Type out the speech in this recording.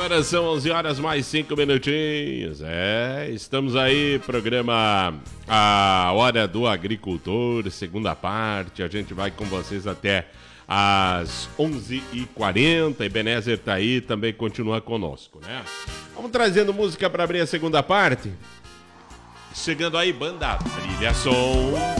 Agora são 11 horas mais 5 minutinhos. Estamos aí, programa A Hora do Agricultor, segunda parte. A gente vai com vocês até às 11h40. Ebenezer tá aí, também continua conosco, né? Vamos trazendo música para abrir a segunda parte. Chegando aí, banda Brilha Som.